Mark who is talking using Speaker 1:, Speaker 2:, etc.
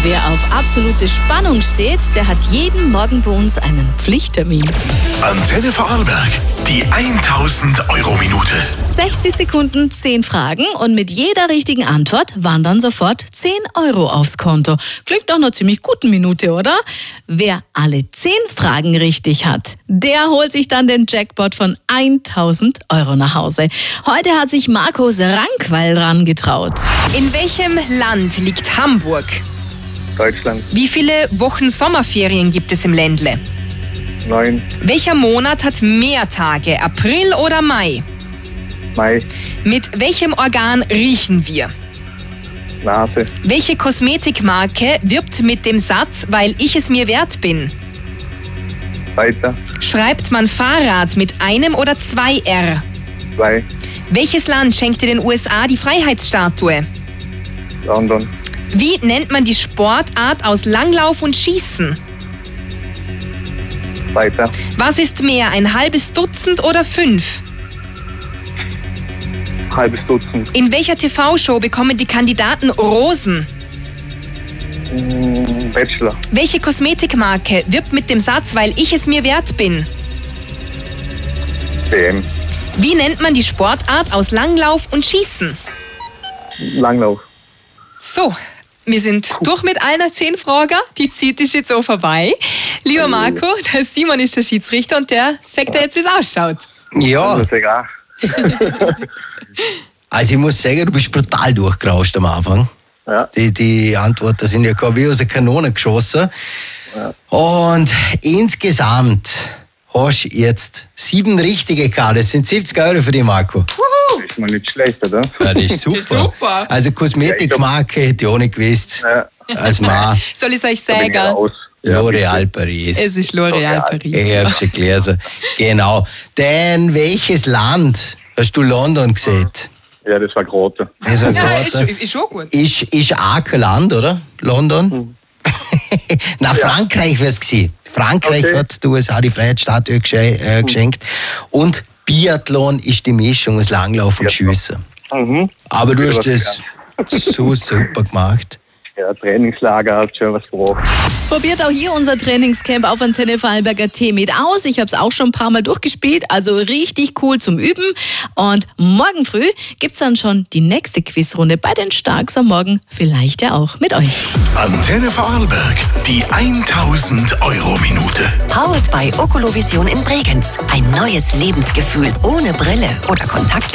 Speaker 1: Wer auf absolute Spannung steht, der hat jeden Morgen bei uns einen Pflichttermin.
Speaker 2: Antenne Vorarlberg, die 1000-Euro-Minute.
Speaker 1: 60 Sekunden, 10 Fragen und mit jeder richtigen Antwort wandern sofort 10 Euro aufs Konto. Klingt nach einer ziemlich guten Minute, oder? Wer alle 10 Fragen richtig hat, der holt sich dann den Jackpot von 1000 Euro nach Hause. Heute hat sich Markus Rankwall dran getraut.
Speaker 3: In welchem Land liegt Hamburg?
Speaker 4: Deutschland.
Speaker 3: Wie viele Wochen Sommerferien gibt es im Ländle?
Speaker 4: 9.
Speaker 3: Welcher Monat hat mehr Tage, April oder Mai?
Speaker 4: Mai.
Speaker 3: Mit welchem Organ riechen wir?
Speaker 4: Nase.
Speaker 3: Welche Kosmetikmarke wirbt mit dem Satz, weil ich es mir wert bin?
Speaker 4: Weiter.
Speaker 3: Schreibt man Fahrrad mit einem oder 2 R?
Speaker 4: 2.
Speaker 3: Welches Land schenkte den USA die Freiheitsstatue?
Speaker 4: London.
Speaker 3: Wie nennt man die Sportart aus Langlauf und Schießen?
Speaker 4: Weiter.
Speaker 3: Was ist mehr, ein halbes Dutzend oder 5?
Speaker 4: Halbes Dutzend.
Speaker 3: In welcher TV-Show bekommen die Kandidaten Rosen?
Speaker 4: Bachelor.
Speaker 3: Welche Kosmetikmarke wirbt mit dem Satz, weil ich es mir wert bin?
Speaker 4: DM.
Speaker 3: Wie nennt man die Sportart aus Langlauf und Schießen?
Speaker 4: Langlauf.
Speaker 3: So, wir sind durch mit allen 10 Fragen. Die Zeit ist jetzt auch vorbei. Lieber Marco, der Simon ist der Schiedsrichter und der sagt dir jetzt, wie es ausschaut.
Speaker 5: Ja,
Speaker 4: Das ist egal.
Speaker 5: also ich muss sagen, du bist brutal durchgerauscht am Anfang.
Speaker 4: Ja.
Speaker 5: Die Antworten sind ja wie aus der Kanone geschossen.
Speaker 4: Ja.
Speaker 5: Und insgesamt hast du jetzt 7 richtige gehabt. Das sind 70 Euro für dich, Marco.
Speaker 4: Das ist mal nicht schlecht, oder?
Speaker 5: Ja, das ist super.
Speaker 3: Das ist super.
Speaker 5: Also Kosmetikmarke hätte ich auch nicht gewusst.
Speaker 4: Ja.
Speaker 5: Als Mann
Speaker 3: Soll ich euch
Speaker 4: Da bin ich
Speaker 3: sagen?
Speaker 4: raus.
Speaker 5: L'Oréal Paris.
Speaker 3: Es ist L'Oréal Paris.
Speaker 5: Ich hab's schon gelesen. Genau. Denn welches Land hast du London gesehen?
Speaker 4: Ja, das war Grote.
Speaker 5: Das war
Speaker 3: Ja,
Speaker 5: gerade-
Speaker 3: ist schon gut.
Speaker 5: Ist auch kein Land, oder? London? Na, Frankreich wäre es gewesen. Frankreich
Speaker 4: Okay.
Speaker 5: hat die USA die Freiheitsstatue geschenkt. Und Biathlon ist die Mischung aus Langlauf und
Speaker 4: Biathlon.
Speaker 5: Schiessen.
Speaker 4: Mhm.
Speaker 5: Aber du hast
Speaker 4: Ja,
Speaker 5: das so super gemacht.
Speaker 4: Ja, Trainingslager hat schon was gebraucht.
Speaker 1: Probiert auch hier unser Trainingscamp auf Antenne Vorarlberger mit aus. Ich habe es auch schon ein paar Mal durchgespielt, also richtig cool zum Üben. Und morgen früh gibt's dann schon die nächste Quizrunde bei den Starks am Morgen. Vielleicht ja auch mit euch.
Speaker 2: Antenne Vorarlberg, die 1000-Euro-Minute.
Speaker 6: Powered by Oculovision in Bregenz. Ein neues Lebensgefühl ohne Brille oder Kontakt.